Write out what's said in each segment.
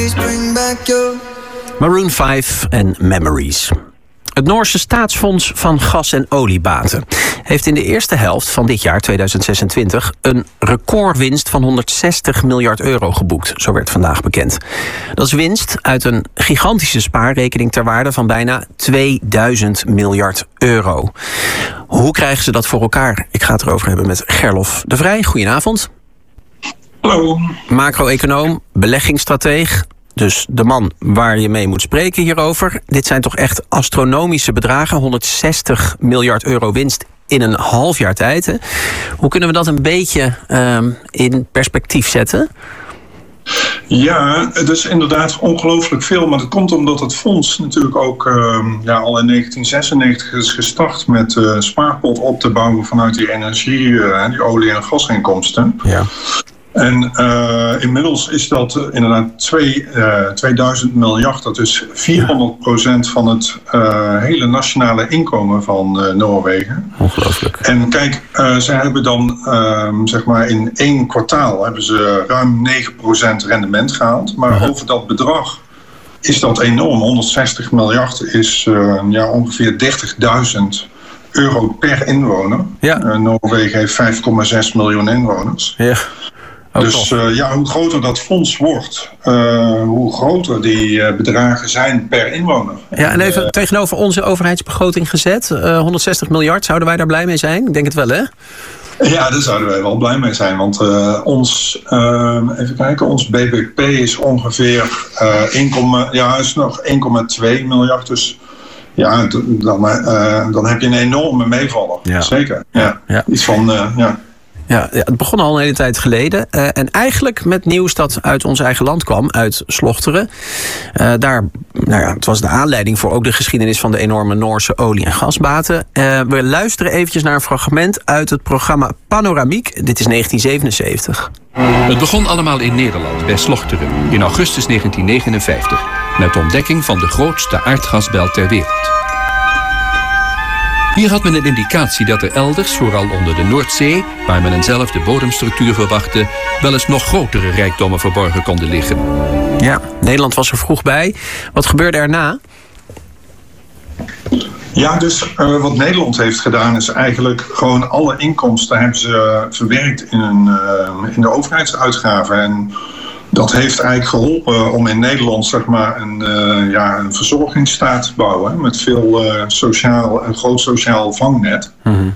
Maroon 5 en Memories. Het Noorse Staatsfonds van Gas- en Oliebaten heeft in de eerste helft van dit jaar, 2026... een recordwinst van 160 miljard euro geboekt, zo werd vandaag bekend. Dat is winst uit een gigantische spaarrekening ter waarde van bijna 2000 miljard euro. Hoe krijgen ze dat voor elkaar? Ik ga het erover hebben met Gerlof de Vrij. Goedenavond. Hallo. Macro-econoom, beleggingsstrateeg. Dus de man waar je mee moet spreken hierover. Dit zijn toch echt astronomische bedragen. 160 miljard euro winst in een half jaar tijd. Hè? Hoe kunnen we dat een beetje in perspectief zetten? Ja, het is inderdaad ongelooflijk veel. Maar dat komt omdat het fonds natuurlijk ook al in 1996 is gestart met spaarpot op te bouwen vanuit die energie, die olie- en gasinkomsten. Ja. En inmiddels is dat inderdaad 2000 miljard. Dat is 400% van het hele nationale inkomen van Noorwegen. Ongelooflijk. En kijk, zij hebben dan zeg maar in 1 kwartaal hebben ze ruim 9% rendement gehaald. Maar over dat bedrag is dat enorm. 160 miljard is ongeveer 30.000 euro per inwoner. Ja. Noorwegen heeft 5,6 miljoen inwoners. Ja. Dus hoe groter dat fonds wordt, hoe groter die bedragen zijn per inwoner. Ja, en even tegenover onze overheidsbegroting gezet. 160 miljard, zouden wij daar blij mee zijn? Ik denk het wel, hè? Ja, daar zouden wij wel blij mee zijn. Want ons BBP is ongeveer 1,2 miljard. Dus ja, dan heb je een enorme meevaller. Ja. Zeker. Ja. Iets van... Ja, het begon al een hele tijd geleden. En eigenlijk met nieuws dat uit ons eigen land kwam, uit Slochteren. Het was de aanleiding voor ook de geschiedenis van de enorme Noorse olie- en gasbaten. We luisteren eventjes naar een fragment uit het programma Panoramiek. Dit is 1977. Het begon allemaal in Nederland, bij Slochteren, in augustus 1959. Met de ontdekking van de grootste aardgasbel ter wereld. Hier had men een indicatie dat er elders, vooral onder de Noordzee, waar men eenzelfde bodemstructuur verwachtte, wel eens nog grotere rijkdommen verborgen konden liggen. Ja, Nederland was er vroeg bij. Wat gebeurde erna? Ja, dus wat Nederland heeft gedaan is eigenlijk gewoon alle inkomsten hebben ze verwerkt in de overheidsuitgaven. En dat heeft eigenlijk geholpen om in Nederland zeg maar een verzorgingsstaat te bouwen met veel een groot sociaal vangnet. Mm-hmm.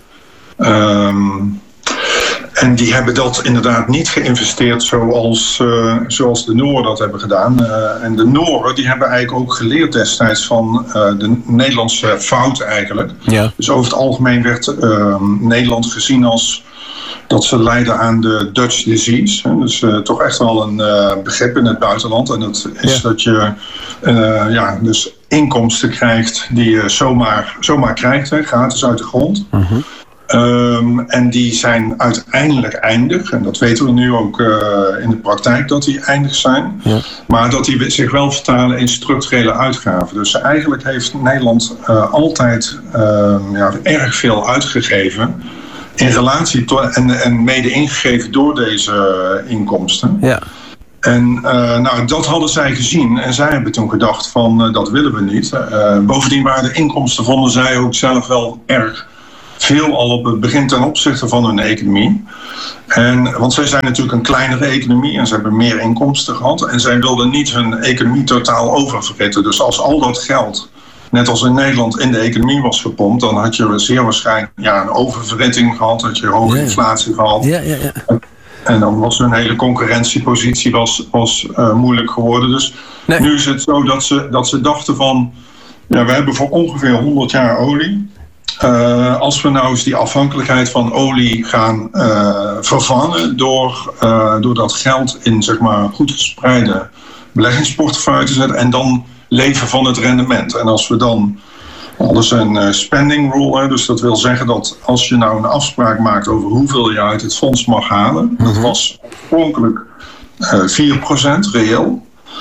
En die hebben dat inderdaad niet geïnvesteerd zoals de Nooren dat hebben gedaan. En de Nooren die hebben eigenlijk ook geleerd destijds van de Nederlandse fout eigenlijk. Ja. Dus over het algemeen werd Nederland gezien als dat ze lijden aan de Dutch disease. Hè. Dus toch echt wel een begrip in het buitenland. En dat is dat je dus inkomsten krijgt die je zomaar krijgt, hè, gratis uit de grond. Uh-huh. En die zijn uiteindelijk eindig. En dat weten we nu ook in de praktijk dat die eindig zijn. Ja. Maar dat die zich wel vertalen in structurele uitgaven. Dus eigenlijk heeft Nederland altijd erg veel uitgegeven in relatie en mede ingegeven door deze inkomsten. Ja. En dat hadden zij gezien en zij hebben toen gedacht van dat willen we niet. Bovendien waren de inkomsten, vonden zij ook zelf wel erg veel al op het begin ten opzichte van hun economie. Want zij zijn natuurlijk een kleinere economie en ze hebben meer inkomsten gehad. En zij wilden niet hun economie totaal oververhitten. Dus als al dat geld, net als in Nederland, in de economie was gepompt, dan had je zeer waarschijnlijk een oververhitting gehad, had je hoge inflatie gehad. Ja. En dan was hun hele concurrentiepositie was moeilijk geworden. Dus nu is het zo dat ze dachten van, we hebben voor ongeveer 100 jaar olie. Als we nou eens die afhankelijkheid van olie gaan vervangen door dat geld in zeg maar goed gespreide beleggingsportefeuille te zetten en dan leven van het rendement. En als we dan, dat is een spending rule, dus dat wil zeggen dat als je nou een afspraak maakt over hoeveel je uit het fonds mag halen, dat was oorspronkelijk 4% reëel.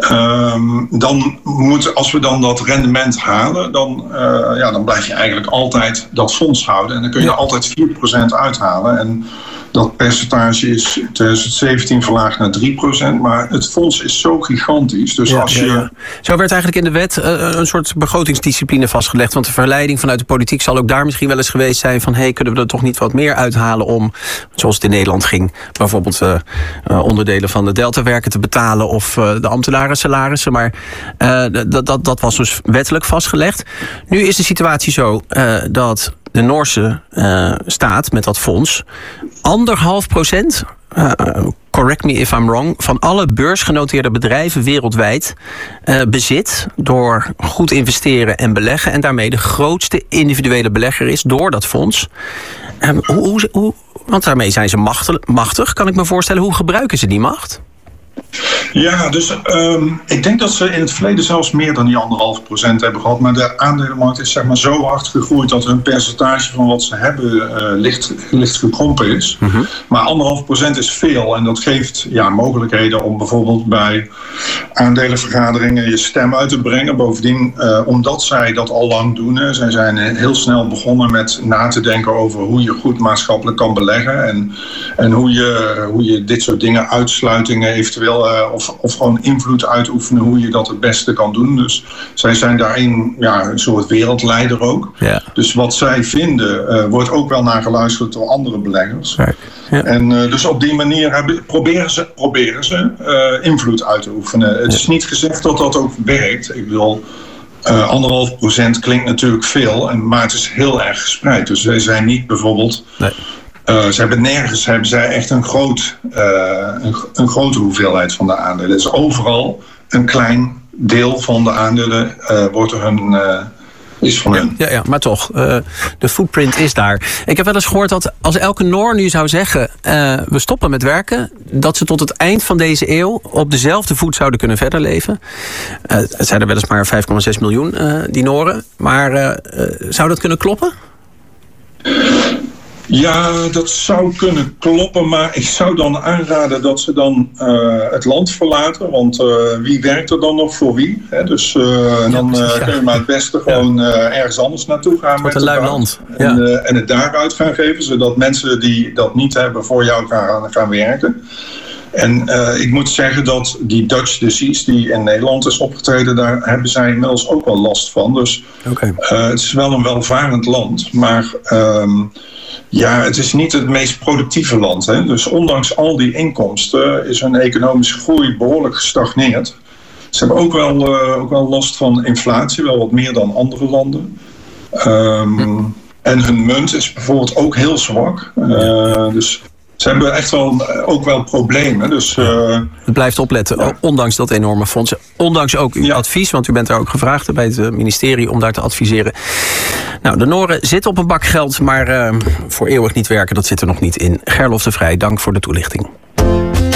Als we dan dat rendement halen, dan blijf je eigenlijk altijd dat fonds houden. En dan kun je altijd 4% uithalen. En dat percentage is in 2017 verlaagd naar 3%. Maar het fonds is zo gigantisch. Dus Zo werd eigenlijk in de wet een soort begrotingsdiscipline vastgelegd. Want de verleiding vanuit de politiek zal ook daar misschien wel eens geweest zijn van kunnen we er toch niet wat meer uithalen om, zoals het in Nederland ging, bijvoorbeeld onderdelen van de Deltawerken te betalen of de ambtenarensalarissen. Maar dat was dus wettelijk vastgelegd. Nu is de situatie zo dat de Noorse staat met dat fonds 1,5%, correct me if I'm wrong, van alle beursgenoteerde bedrijven wereldwijd bezit door goed investeren en beleggen en daarmee de grootste individuele belegger is door dat fonds. Want daarmee zijn ze machtig, kan ik me voorstellen. Hoe gebruiken ze die macht? Ja, dus ik denk dat ze in het verleden zelfs meer dan die 1,5% hebben gehad. Maar de aandelenmarkt is zeg maar zo hard gegroeid dat hun percentage van wat ze hebben licht gekrompen is. Mm-hmm. Maar 1,5% is veel en dat geeft mogelijkheden om bijvoorbeeld bij aandelenvergaderingen je stem uit te brengen. Bovendien, omdat zij dat al lang doen, zij zijn heel snel begonnen met na te denken over hoe je goed maatschappelijk kan beleggen. En hoe je dit soort dingen, uitsluitingen eventueel of gewoon invloed uitoefenen, hoe je dat het beste kan doen. Dus zij zijn daarin een soort wereldleider ook. Ja. Dus wat zij vinden wordt ook wel naar geluisterd door andere beleggers. Ja. En dus op die manier proberen ze invloed uit te oefenen. Het is niet gezegd dat dat ook werkt. Ik bedoel, 1,5% klinkt natuurlijk veel, maar het is heel erg gespreid. Dus zij zijn niet bijvoorbeeld... Nee. Nergens hebben zij echt een grote hoeveelheid van de aandelen. Dus overal een klein deel van de aandelen is van hun. Ja, maar toch, de footprint is daar. Ik heb wel eens gehoord dat als elke Noor nu zou zeggen, we stoppen met werken, dat ze tot het eind van deze eeuw op dezelfde voet zouden kunnen verder leven. Het zijn er weliswaar 5,6 miljoen, die Noren. Maar zou dat kunnen kloppen? Ja, dat zou kunnen kloppen, maar ik zou dan aanraden dat ze dan het land verlaten. Want wie werkt er dan nog voor wie? Hè? Dus dan kun je maar het beste gewoon ergens anders naartoe gaan. Met een lui land. En het daaruit gaan geven, zodat mensen die dat niet hebben voor jou gaan werken. En ik moet zeggen dat die Dutch disease die in Nederland is opgetreden, daar hebben zij inmiddels ook wel last van. Dus het is wel een welvarend land, maar het is niet het meest productieve land. Hè? Dus ondanks al die inkomsten is hun economische groei behoorlijk gestagneerd. Ze hebben ook wel last van inflatie, wel wat meer dan andere landen. En hun munt is bijvoorbeeld ook heel zwak. Dus ze hebben echt ook wel problemen. Dus, het blijft opletten, ondanks dat enorme fonds. Ondanks ook uw advies, want u bent daar ook gevraagd bij het ministerie om daar te adviseren. Nou, de Noren zitten op een bak geld, maar voor eeuwig niet werken, dat zit er nog niet in. Gerlof de Vrij, dank voor de toelichting.